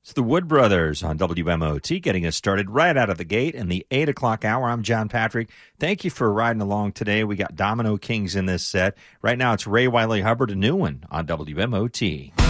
It's the Wood Brothers on WMOT getting us started right out of the gate in the 8 o'clock hour. I'm John Patrick. Thank you for riding along today. We got Domino Kings in this set. Right now it's Ray Wiley Hubbard, a new one on WMOT.